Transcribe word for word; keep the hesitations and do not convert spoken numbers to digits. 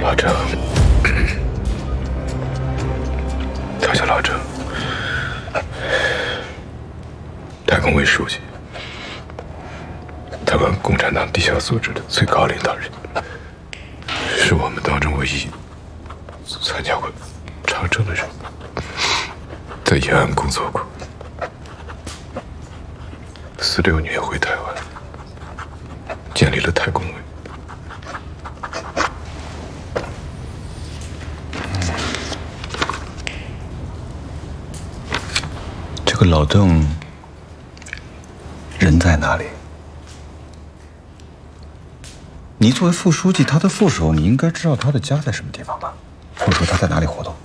老郑，他叫老郑，太公委书记，台湾共产党地下组织的最高领导人，是我们当中唯一参加过长征的人，在延安工作过，四六年回台湾，建立了太公委。 这个老邓人在哪里？你作为副书记，他的副手，你应该知道他的家在什么地方吧？或者说他在哪里活动？